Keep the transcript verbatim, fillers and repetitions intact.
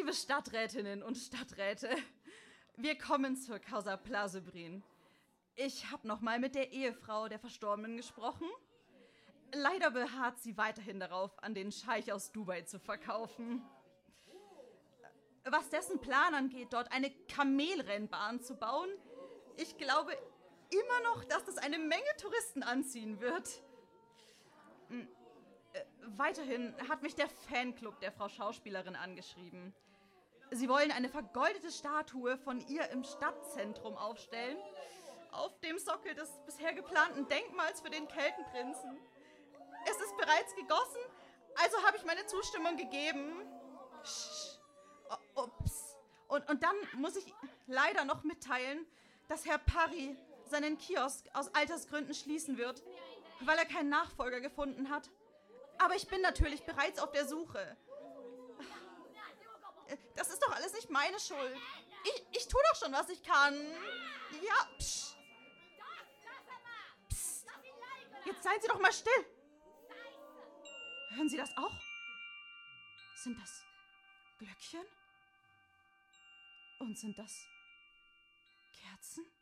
Liebe Stadträtinnen und Stadträte, wir kommen zur Causa Plasebrin. Ich habe nochmal mit der Ehefrau der Verstorbenen gesprochen. Leider beharrt sie weiterhin darauf, an den Scheich aus Dubai zu verkaufen. Was dessen Plan angeht, dort eine Kamelrennbahn zu bauen, ich glaube immer noch, dass das eine Menge Touristen anziehen wird. Äh, weiterhin hat mich der Fanclub der Frau Schauspielerin angeschrieben. Sie wollen eine vergoldete Statue von ihr im Stadtzentrum aufstellen, auf dem Sockel des bisher geplanten Denkmals für den Keltenprinzen. Es ist bereits gegossen, also habe ich meine Zustimmung gegeben. Sch- Ups. Und, und dann muss ich leider noch mitteilen, dass Herr Parry seinen Kiosk aus Altersgründen schließen wird, weil er keinen Nachfolger gefunden hat. Aber ich bin natürlich bereits auf der Suche. Das ist doch alles nicht meine Schuld. Ich, ich tue doch schon, was ich kann. Ja, psch. Psst. Jetzt seien Sie doch mal still. Hören Sie das auch? Sind das Glöckchen? Und sind das Kerzen?